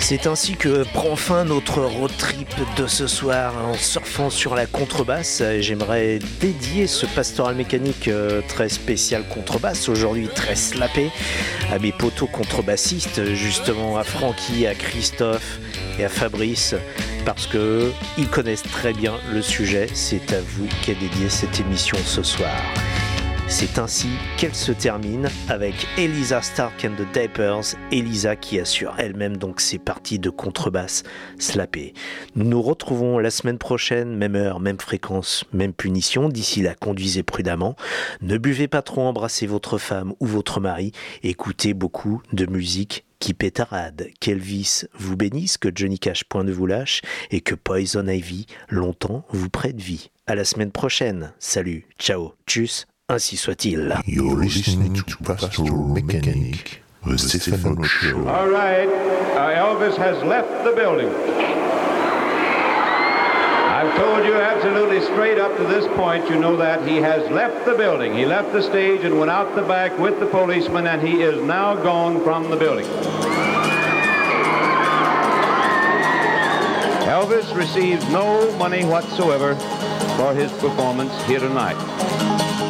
C'est ainsi que prend fin notre road trip de ce soir en surfant sur la contrebasse. J'aimerais dédier ce pastoral mécanique très spécial contrebasse, aujourd'hui très slappé, à mes potos contrebassistes, justement à Francky, à Christophe et à Fabrice, parce que ils connaissent très bien le sujet. C'est à vous qu'est dédiée cette émission ce soir. C'est ainsi qu'elle se termine avec Elisa Stark and the Diapers, Elisa qui assure elle-même donc ses parties de contrebasse slappées. Nous nous retrouvons la semaine prochaine, même heure, même fréquence, même punition. D'ici là, conduisez prudemment. Ne buvez pas trop, embrassez votre femme ou votre mari. Écoutez beaucoup de musique qui pétarade. Qu'Elvis vous bénisse, que Johnny Cash point ne vous lâche et que Poison Ivy longtemps vous prête vie. À la semaine prochaine. Salut, ciao, tchuss. Ainsi soit-il. You're listening to Pastoral Mechanic, the Stephen Roach Show. All right, Elvis has left the building. I've told you absolutely straight up to this point, you know that he has left the building. He left the stage and went out the back with the policeman, and he is now gone from the building. Elvis receives no money whatsoever for his performance here tonight.